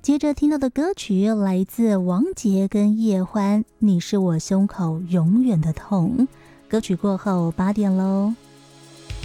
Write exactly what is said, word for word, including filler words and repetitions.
接着听到的歌曲来自王杰跟叶欢，你是我胸口永远的痛。歌曲过后八点喽。